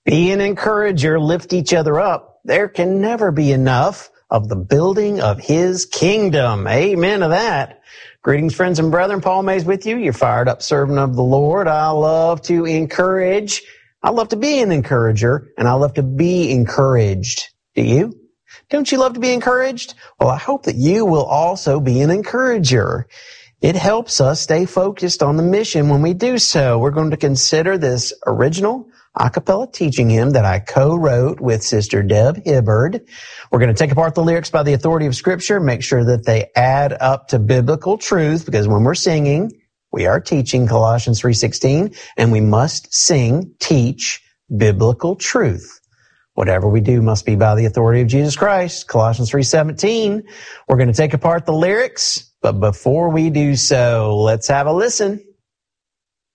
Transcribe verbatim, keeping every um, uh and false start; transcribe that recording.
Be an encourager, lift each other up. There can never be enough of the building of His kingdom. Amen to that. Greetings, friends and brethren. Paul Mays with you. You're fired up servant of the Lord. I love to encourage. I love to be an encourager, and I love to be encouraged. Do you? Don't you love to be encouraged? Well, I hope that you will also be an encourager. It helps us stay focused on the mission when we do so. We're going to consider this original a cappella teaching hymn that I co-wrote with Sister Deb Hibbard. We're going to take apart the lyrics by the authority of Scripture, make sure that they add up to biblical truth, because when we're singing, we are teaching Colossians three sixteen, and we must sing, teach biblical truth. Whatever we do must be by the authority of Jesus Christ. Colossians three seventeen. We're going to take apart the lyrics, but before we do so, let's have a listen.